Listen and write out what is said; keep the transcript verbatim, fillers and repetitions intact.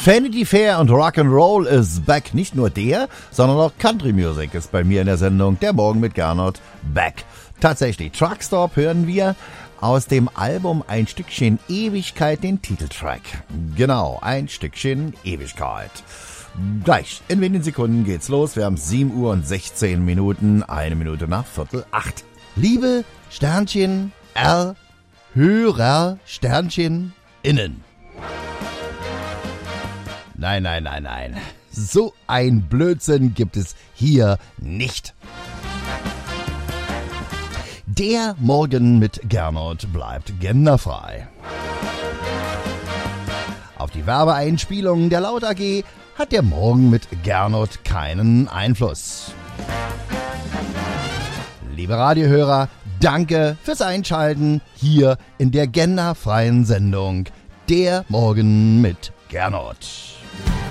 Vanity Fair und Rock'n'Roll is back. Nicht nur der, sondern auch Country Music ist bei mir in der Sendung Der Morgen mit Gernot back. Tatsächlich, Truckstop hören wir aus dem Album Ein Stückchen Ewigkeit den Titeltrack. Genau, Ein Stückchen Ewigkeit. Gleich, in wenigen Sekunden geht's los. Wir haben sieben Uhr und sechzehn Minuten, eine Minute nach Viertel acht. Liebe Sternchen R, Hörer Sternchen innen. Nein, nein, nein, nein. So ein Blödsinn gibt es hier nicht. Der Morgen mit Gernot bleibt genderfrei. Auf die Werbeeinspielungen der Laut A G hat der Morgen mit Gernot keinen Einfluss. Liebe Radiohörer, danke fürs Einschalten hier in der genderfreien Sendung Der Morgen mit Gernot.